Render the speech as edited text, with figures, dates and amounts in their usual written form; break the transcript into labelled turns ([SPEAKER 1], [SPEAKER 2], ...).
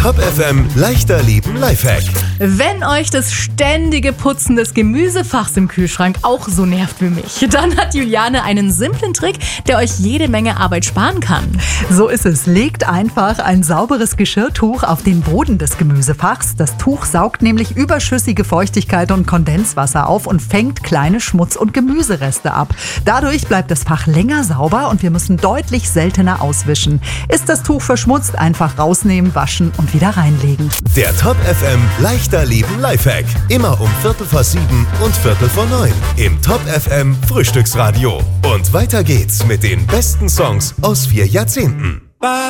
[SPEAKER 1] Top FM leichter Leben Lifehack.
[SPEAKER 2] Wenn euch das ständige Putzen des Gemüsefachs im Kühlschrank auch so nervt wie mich, dann hat Juliane einen simplen Trick, der euch jede Menge Arbeit sparen kann.
[SPEAKER 3] So ist es. Legt einfach ein sauberes Geschirrtuch auf den Boden des Gemüsefachs. Das Tuch saugt nämlich überschüssige Feuchtigkeit und Kondenswasser auf und fängt kleine Schmutz- und Gemüsereste ab. Dadurch bleibt das Fach länger sauber und wir müssen deutlich seltener auswischen. Ist das Tuch verschmutzt, einfach rausnehmen, waschen und wieder reinlegen.
[SPEAKER 1] Der Top FM leichter Leben Lifehack. Immer um 7:15 und 8:45 im Top FM Frühstücksradio. Und weiter geht's mit den besten Songs aus 4 Jahrzehnten.